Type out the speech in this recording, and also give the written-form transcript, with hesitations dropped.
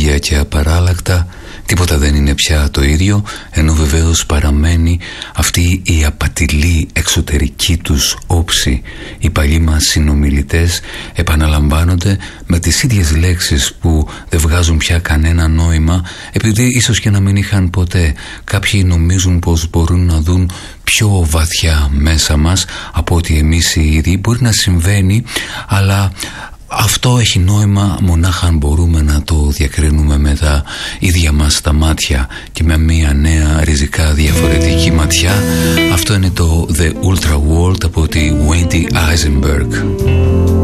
ίδια και απαράλλακτα, τίποτα δεν είναι πια το ίδιο, ενώ βεβαίως παραμένει αυτή η απατηλή εξωτερική τους όψη. Οι παλιοί μας συνομιλητές επαναλαμβάνονται με τις ίδιες λέξεις που δεν βγάζουν πια κανένα νόημα, επειδή ίσως και να μην είχαν ποτέ. Κάποιοι νομίζουν πως μπορούν να δουν πιο βαθιά μέσα μας από ότι εμείς οι ίδιοι. Μπορεί να συμβαίνει, αλλά αυτό έχει νόημα μονάχα αν μπορούμε να το διακρίνουμε με τα ίδια μας τα μάτια και με μια νέα ριζικά διαφορετική ματιά. Αυτό είναι το The Ultra World από τη Wendy Eisenberg.